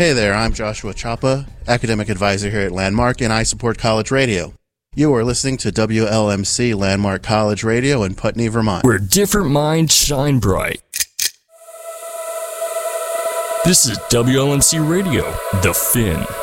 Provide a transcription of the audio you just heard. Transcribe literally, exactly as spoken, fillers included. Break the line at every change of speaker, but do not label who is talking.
Hey there, I'm Joshua Chapa, Academic Advisor here at Landmark, and I support college radio. You are listening to W L M C Landmark College Radio in Putney, Vermont,
where different minds shine bright. This is W L M C Radio, The Fin.